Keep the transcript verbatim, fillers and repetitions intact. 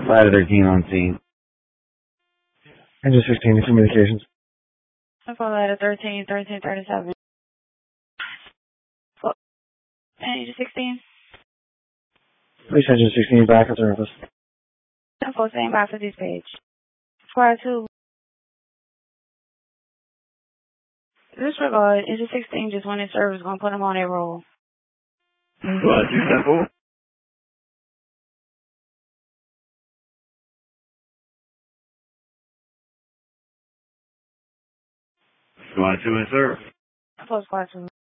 Ladder thirteen on scene. Engine sixteen, communications. I call ladder thirteen, thirteen thirty-seven. Engine sixteen. Police engine sixteen, back at surface. Info same by for this page. Squad two. Disregard, engine sixteen just went in service, gonna put them on their roll. Squad two, simple. Squad two in service. Info squad two.